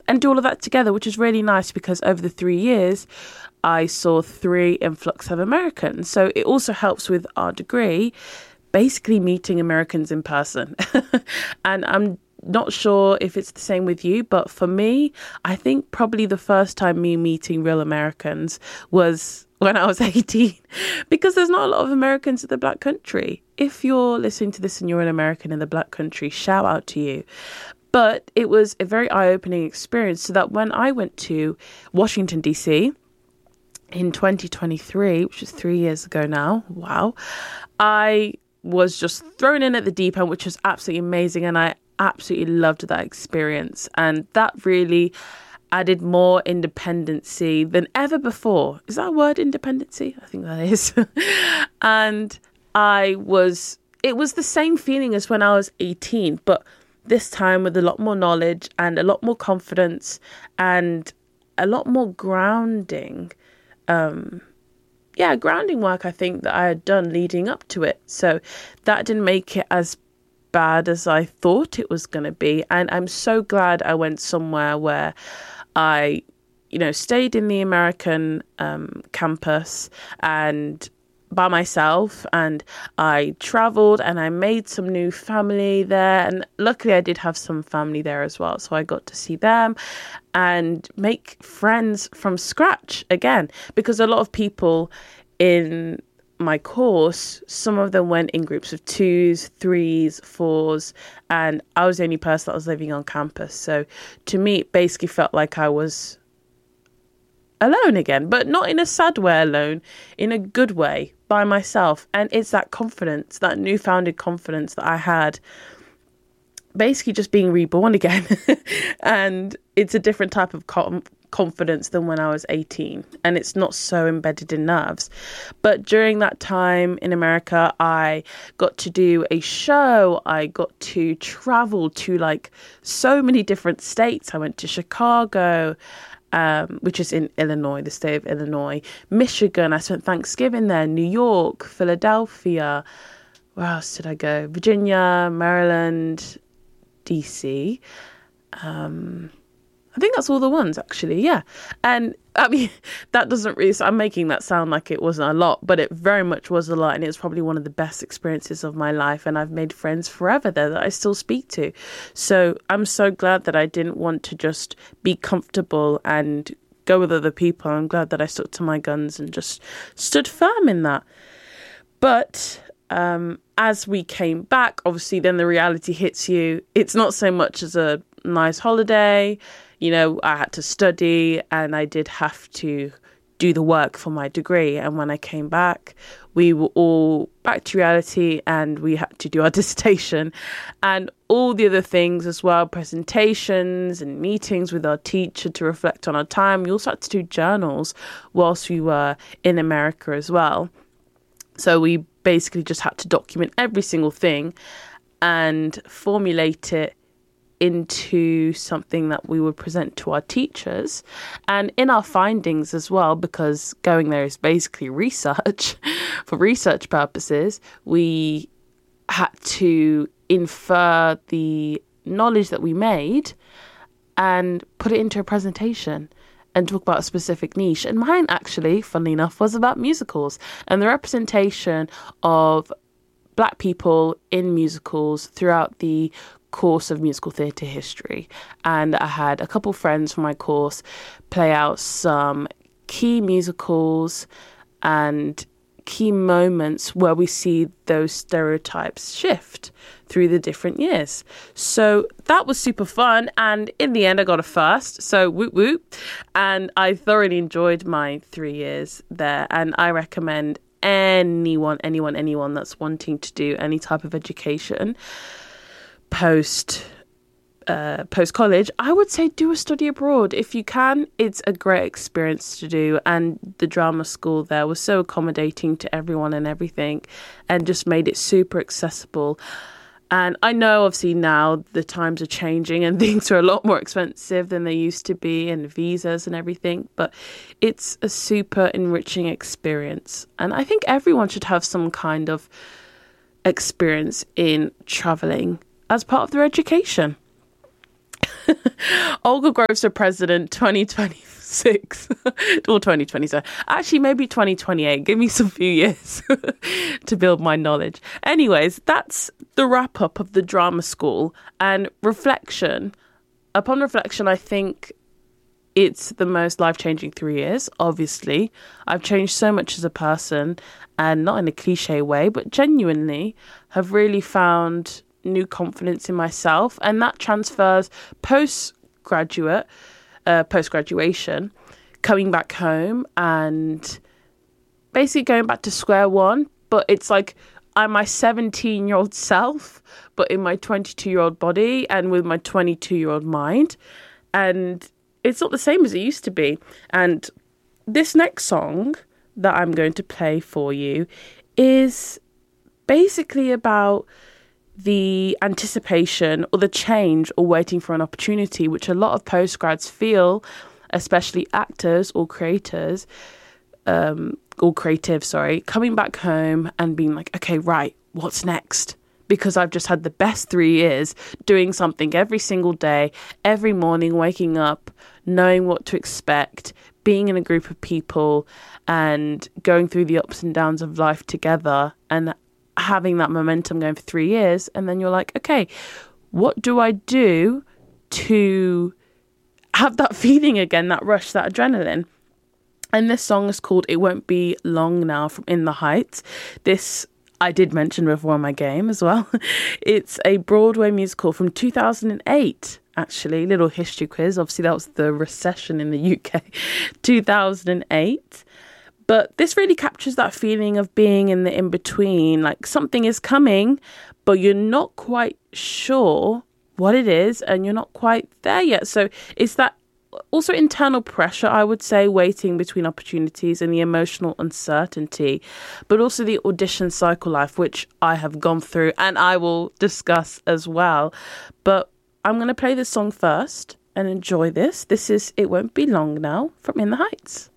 and do all of that together, which is really nice because over the 3 years, I saw 3 influx of Americans. So it also helps with our degree, basically meeting Americans in person. And I'm not sure if it's the same with you, but for me, I think probably the first time me meeting real Americans was when I was 18, because there's not a lot of Americans in the Black country. If you're listening to this and you're an American in the Black country, shout out to you. But it was a very eye-opening experience, so that when I went to Washington, D.C., in 2023, which is 3 years ago now, wow, I was just thrown in at the deep end, which was absolutely amazing. And I absolutely loved that experience. And that really added more independency than ever before. Is that a word, independency? I think that is. And it was the same feeling as when I was 18, but this time with a lot more knowledge and a lot more confidence and a lot more grounding. Grounding work, I think, that I had done leading up to it. So that didn't make it as bad as I thought it was going to be. And I'm so glad I went somewhere where I, stayed in the American campus and by myself, and I traveled and I made some new family there, and luckily I did have some family there as well, so I got to see them and make friends from scratch again, because a lot of people in my course, some of them went in groups of 2s, 3s, 4s, and I was the only person that was living on campus. So to me, it basically felt like I was alone again, but not in a sad way alone, in a good way, by myself. And it's that confidence, that newfounded confidence that I had, basically just being reborn again. And it's a different type of confidence than when I was 18, and it's not so embedded in nerves. But during that time in America, I got to do a show. I got to travel to so many different states. I went to Chicago, which is in Illinois, the state of Illinois, Michigan. I spent Thanksgiving there, New York, Philadelphia. Where else did I go? Virginia, Maryland, DC. I think that's all the ones, actually, yeah. And I mean, that doesn't really, so I'm making that sound like it wasn't a lot, but it very much was a lot. And it was probably one of the best experiences of my life. And I've made friends forever there that I still speak to. So I'm so glad that I didn't want to just be comfortable and go with other people. I'm glad that I stuck to my guns and just stood firm in that. But as we came back, obviously, then the reality hits you. It's not so much as a nice holiday. I had to study and I did have to do the work for my degree. And when I came back, we were all back to reality and we had to do our dissertation and all the other things as well, presentations and meetings with our teacher to reflect on our time. We also had to do journals whilst we were in America as well. So we basically just had to document every single thing and formulate it into something that we would present to our teachers. And in our findings as well, because going there is basically research, for research purposes, we had to infer the knowledge that we made and put it into a presentation and talk about a specific niche. And mine actually, funnily enough, was about musicals and the representation of Black people in musicals throughout the course of musical theatre history. And I had a couple friends from my course play out some key musicals and key moments where we see those stereotypes shift through the different years. So that was super fun, and in the end I got a first, so whoop whoop. And I thoroughly enjoyed my 3 years there, and I recommend anyone that's wanting to do any type of education post college, I would say do a study abroad if you can. It's a great experience to do, and the drama school there was so accommodating to everyone and everything and just made it super accessible. And I know obviously now the times are changing and things are a lot more expensive than they used to be, and visas and everything, but it's a super enriching experience, and I think everyone should have some kind of experience in traveling as part of their education. Olga Groves for President 2026 or 2027. Actually, maybe 2028. Give me some few years to build my knowledge. Anyways, that's the wrap up of the drama school and reflection. Upon reflection, I think it's the most life-changing 3 years, obviously. I've changed so much as a person, and not in a cliche way, but genuinely have really found new confidence in myself. And that transfers post-graduation, coming back home and basically going back to square one. But it's like I'm my 17-year-old self, but in my 22-year-old body and with my 22-year-old mind. And it's not the same as it used to be. And this next song that I'm going to play for you is basically about the anticipation or the change or waiting for an opportunity, which a lot of postgrads feel, especially actors or creators, coming back home and being like, okay, right, what's next? Because I've just had the best 3 years doing something every single day, every morning, waking up, knowing what to expect, being in a group of people and going through the ups and downs of life together and having that momentum going for 3 years. And then you're like, okay, what do I do to have that feeling again, that rush, that adrenaline? And this song is called It Won't Be Long Now from In the Heights. This I did mention before in my game as well. It's a Broadway musical from 2008, actually. Little history quiz. Obviously, that was the recession in the UK. 2008. But this really captures that feeling of being in the in-between. Like something is coming, but you're not quite sure what it is and you're not quite there yet. So it's that also internal pressure, I would say, waiting between opportunities and the emotional uncertainty, but also the audition cycle life, which I have gone through and I will discuss as well. But I'm going to play this song first and enjoy this. This is It Won't Be Long Now from In the Heights.